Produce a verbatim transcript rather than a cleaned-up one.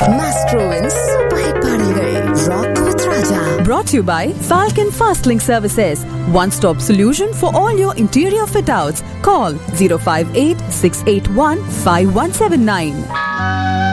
Mastroவின் super hit பாடல்கள் rock with Raja. Brought to you by Falcon Fast Link Services. One stop solution for all your interior fit outs. Call zero five eight six eight one five one seven nine.